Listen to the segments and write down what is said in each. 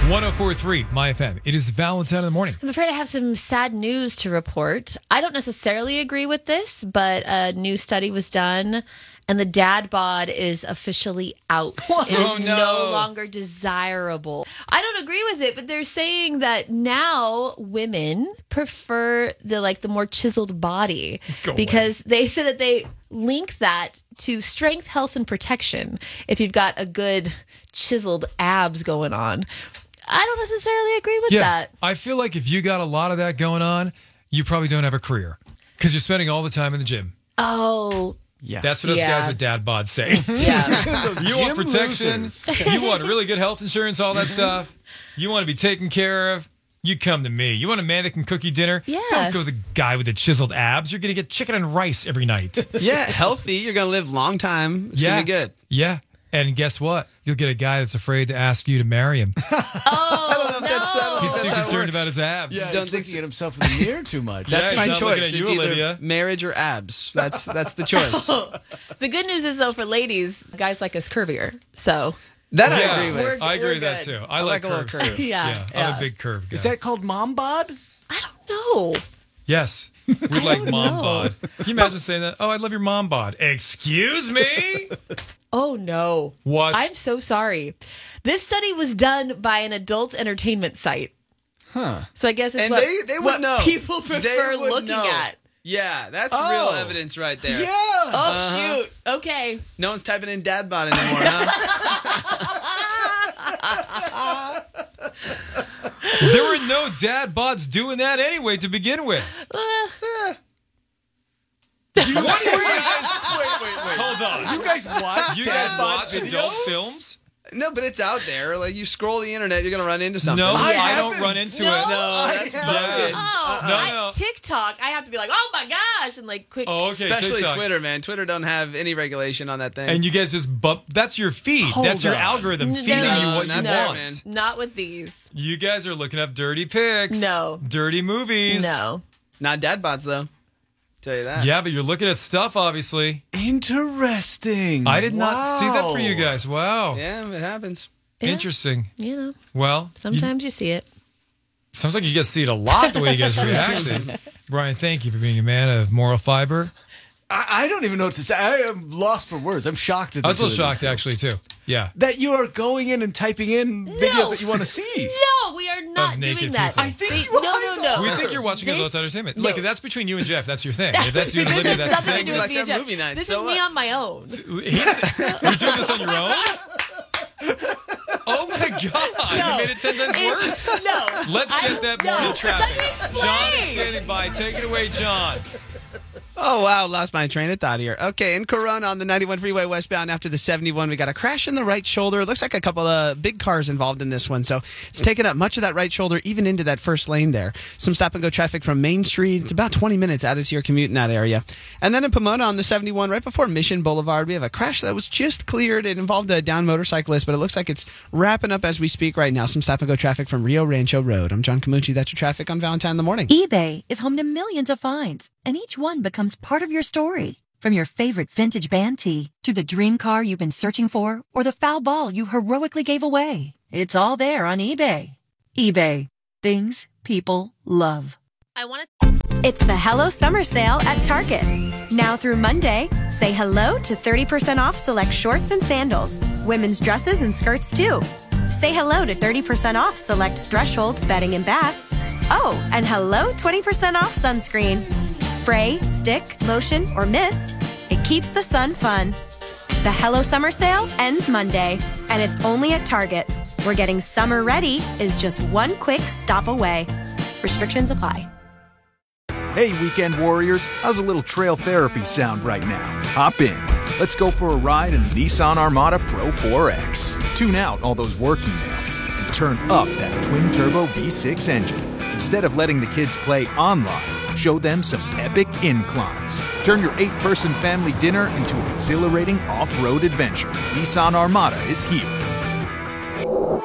104.3 My FM. It is Valentine in the morning. I'm afraid I have some sad news to report. I don't necessarily agree with this, but a new study was done, and the dad bod is officially out. It is no longer desirable. I don't agree with it, but they're saying that now women prefer the more chiseled body because they say that they link that to strength, health, and protection if you've got a good chiseled abs going on. I don't necessarily agree with that. I feel like if you got a lot of that going on, you probably don't have a career because you're spending all the time in the gym. Oh, yeah. That's what us guys with dad bods say. yeah. You want protection. You want really good health insurance, all that stuff. You want to be taken care of. You come to me. You want a man that can cook you dinner? Yeah. Don't go to the guy with the chiseled abs. You're going to get chicken and rice every night. Yeah, healthy. You're going to live a long time. It's going to be good. Yeah. And guess what? You'll get a guy that's afraid to ask you to marry him. He's too concerned about his abs. Yeah, he's looking at himself in the mirror too much. That's my he's not choice. looking at you, it's either Olivia. marriage or abs. That's the choice. The good news is, though, for ladies, guys like us curvier. So That I agree with. We're- I agree with good. that too. I like like a little curves curve. too. Yeah, I'm yeah. a big curve guy. Is that called mom bod? I don't know. Yes. We like mom know. bod. Can you imagine saying that? Oh, I love your mom bod. Excuse me? Oh, no. What? I'm so sorry. This study was done by an adult entertainment site. Huh. So I guess it's And what, they would what know. people They prefer would looking know. at. Yeah, that's Oh. real evidence right there. Yeah. Oh, shoot. Okay. No one's typing in dad bod anymore, huh? There were no dad bods doing that anyway to begin with. What do you guys? Wait. Hold on. You guys watch You guys dad bod watch adult videos? films? No, but it's out there. Like, you scroll the internet, you're going to run into something. No, I I don't haven't. run into No. it. No, that's Yeah. bogus. Oh, No. TikTok, I have to be like, oh my gosh, and like quick. Oh, okay. Especially TikTok. Twitter, man. Twitter don't have any regulation on that thing. And you guys just bump. That's your feed. Hold That's your on. algorithm No, feeding no, you what not you that, want. man. Not with these. You guys are looking up dirty pics. No. Dirty movies. No. Not dad bods, though. Tell you that. Yeah, but you're looking at stuff, obviously. Interesting. I did not see that for you Wow. guys. Wow. Yeah, it happens. Yeah. Interesting. You know, Well, sometimes you see it. sounds like you guys see it a lot the way you guys are reacting. Brian, thank you for being a man of moral fiber. I don't even know what to say. I am lost for words. I'm shocked at I was a this. little shocked, actually, too. Yeah. that you are going in and typing in videos that you want to see. No, we are not Of naked doing that. people. I think See, you no, guys no, no. We think you're watching This- adult entertainment. no. Look, if that's between you and Jeff, that's your thing. If that's you and Olivia, This that's has your nothing to thing. do with Like me and that Jeff. movie night, This so is me what? on my own. You're doing this on your own? Oh, my God. No. You made it 10 times It's- worse. No. Let's get that morning no. traffic. Let me explain. John is standing by. Take it away, John. Oh, wow. Lost my train of thought here. Okay, in Corona on the 91 freeway westbound after the 71, we got a crash in the right shoulder. It looks like a couple of big cars involved in this one. So it's taken up much of that right shoulder, even into that first lane there. Some stop and go traffic from Main Street. It's about 20 minutes added to your commute in that area. And then in Pomona on the 71, right before Mission Boulevard, we have a crash that was just cleared. It involved a downed motorcyclist, but it looks like it's wrapping up as we speak right now. Some stop and go traffic from Rio Rancho Road. I'm John Camucci. That's your traffic on Valentine in the morning. eBay is home to millions of finds, and each one becomes part of your story. From your favorite vintage band tee to the dream car you've been searching for or the foul ball you heroically gave away. It's all there on eBay. eBay. Things people love. I want to. It's the Hello Summer Sale at Target. Now through Monday, say hello to 30% off select shorts and sandals, women's dresses and skirts too. Say hello to 30% off select Threshold bedding and bath. Oh, and hello 20% off sunscreen. Spray, stick, lotion, or mist. It keeps the sun fun. The Hello Summer Sale ends Monday, and it's only at Target, where getting summer ready is just one quick stop away. Restrictions apply. Hey, weekend warriors, how's a little trail therapy sound right now? Hop in. Let's go for a ride in the Nissan Armada Pro 4X. Tune out all those work emails and turn up that twin-turbo V6 engine. Instead of letting the kids play online, show them some epic inclines. Turn your 8-person family dinner into an exhilarating off-road adventure. Nissan Armada is here.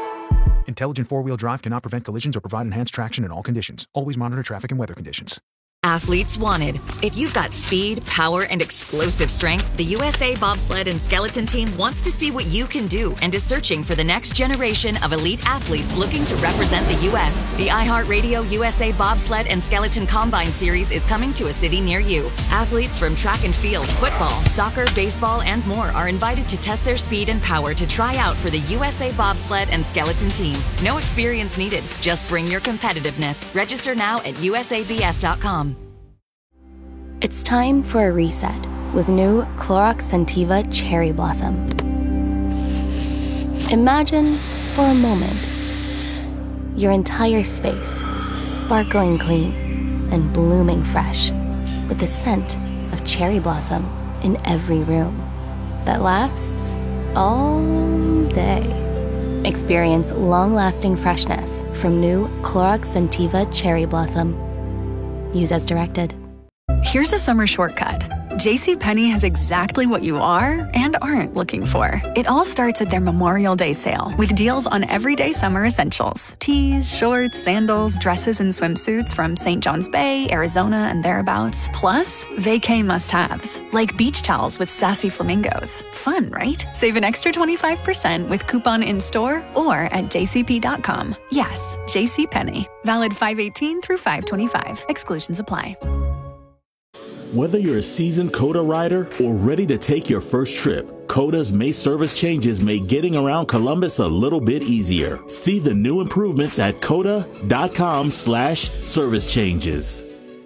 Intelligent four-wheel drive cannot prevent collisions or provide enhanced traction in all conditions. Always monitor traffic and weather conditions. Athletes wanted. If you've got speed, power, and explosive strength, the USA Bobsled and Skeleton Team wants to see what you can do and is searching for the next generation of elite athletes looking to represent the U.S. The iHeartRadio USA Bobsled and Skeleton Combine Series is coming to a city near you. Athletes from track and field, football, soccer, baseball, and more are invited to test their speed and power to try out for the USA Bobsled and Skeleton Team. No experience needed. Just bring your competitiveness. Register now at usabs.com. It's time for a reset with new Clorox Scentiva Cherry Blossom. Imagine, for a moment, your entire space sparkling clean and blooming fresh with the scent of cherry blossom in every room that lasts all day. Experience long-lasting freshness from new Clorox Scentiva Cherry Blossom. Use as directed. Here's a summer shortcut. JCPenney has exactly what you are and aren't looking for. It all starts at their Memorial Day sale with deals on everyday summer essentials. Tees, shorts, sandals, dresses, and swimsuits from St. John's Bay, Arizona, and thereabouts. Plus, vacay must-haves, like beach towels with sassy flamingos. Fun, right? Save an extra 25% with coupon in-store or at jcp.com. Yes, JCPenney. Valid 5/18 through 5/25. Exclusions apply. Whether you're a seasoned COTA rider or ready to take your first trip, COTA's May service changes make getting around Columbus a little bit easier. See the new improvements at COTA.com/service changes.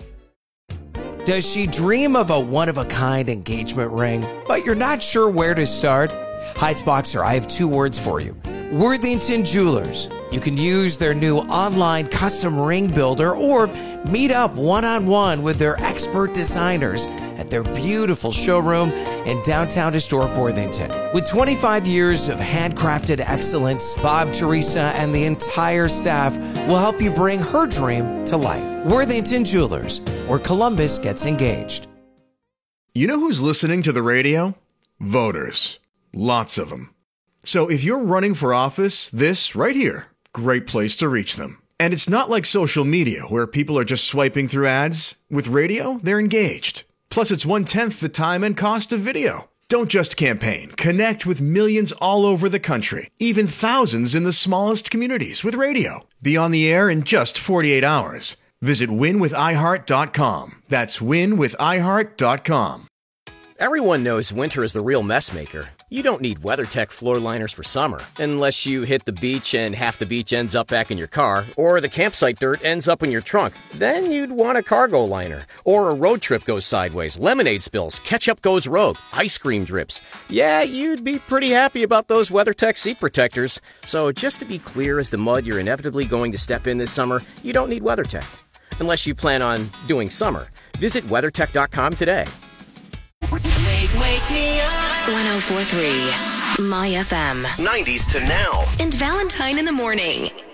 Does she dream of a one-of-a-kind engagement ring, but you're not sure where to start? Heights Boxer, I have two words for you. Worthington Jewelers. You can use their new online custom ring builder or meet up one-on-one with their expert designers at their beautiful showroom in downtown historic Worthington. With 25 years of handcrafted excellence, Bob, Teresa, and the entire staff will help you bring her dream to life. Worthington Jewelers, where Columbus gets engaged. You know who's listening to the radio? Voters. Lots of them. So if you're running for office, this right here, great place to reach them. And it's not like social media where people are just swiping through ads. With radio, they're engaged. Plus, it's 1/10 the time and cost of video. Don't just campaign. Connect with millions all over the country, even thousands in the smallest communities with radio. Be on the air in just 48 hours. Visit winwithiheart.com. That's winwithiheart.com. Everyone knows winter is the real mess maker. You don't need WeatherTech floor liners for summer, unless you hit the beach and half the beach ends up back in your car, or the campsite dirt ends up in your trunk. Then you'd want a cargo liner. Or a road trip goes sideways, lemonade spills, ketchup goes rogue, ice cream drips. Yeah, you'd be pretty happy about those WeatherTech seat protectors. So just to be clear as the mud you're inevitably going to step in this summer, you don't need WeatherTech. Unless you plan on doing summer. Visit WeatherTech.com today. Wake me up. 104.3 My FM. 90s to now. And Valentine in the morning.